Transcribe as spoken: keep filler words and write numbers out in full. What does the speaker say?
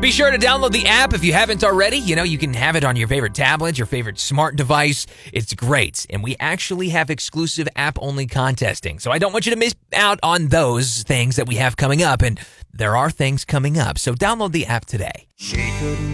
Be sure to download the app if you haven't already. You know, you can have it on your favorite tablet, your favorite smart device. It's great. And we actually have exclusive app-only contesting. So I don't want you to miss out on those things that we have coming up. And there are things coming up. So download the app today. She couldn't